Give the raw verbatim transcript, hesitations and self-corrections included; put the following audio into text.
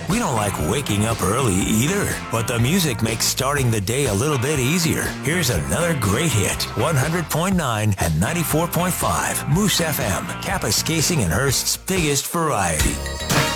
We don't like waking up early either, but the music makes starting the day a little bit easier. Here's another great hit, one hundred point nine and ninety-four point five Moose F M, Kapuskasing and Hearst's biggest variety.